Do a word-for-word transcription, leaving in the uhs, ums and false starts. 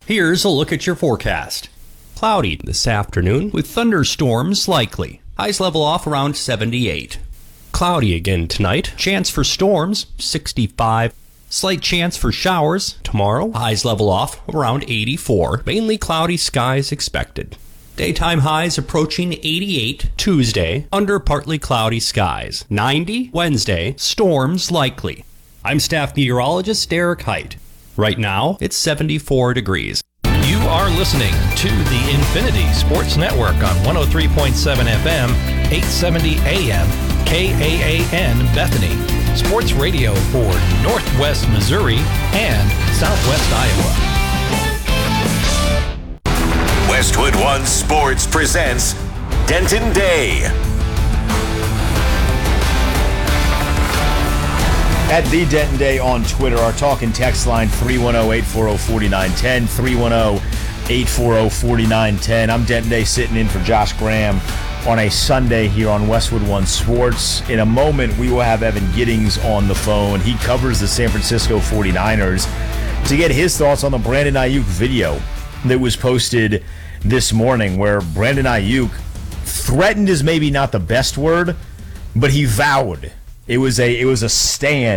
Here's a look at your forecast. Cloudy this afternoon with thunderstorms likely. Highs level off around seventy-eight. Cloudy again tonight. Chance for storms, sixty-five. Slight chance for showers tomorrow. Highs level off around eighty-four. Mainly cloudy skies expected. Daytime highs approaching eighty-eight Tuesday, under partly cloudy skies. ninety Wednesday, storms likely. I'm staff meteorologist Derek Height. Right now, it's seventy-four degrees. You are listening to the Infinity Sports Network on one oh three point seven F M, eight seventy A M, K A A N Bethany. Sports radio for Northwest Missouri and Southwest Iowa. Westwood One Sports presents Denton Day. At the Denton Day on Twitter, our talk and text line three one zero, eight four zero, four nine one zero, three one zero, eight four zero, four nine one zero. I'm Denton Day sitting in for Josh Graham on a Sunday here on Westwood One Sports. In a moment, we will have Evan Giddings on the phone. He covers the San Francisco forty-niners to get his thoughts on the Brandon Ayuk video that was posted this morning, where Brandon Ayuk threatened is maybe not the best word, but he vowed. It was a it was a stand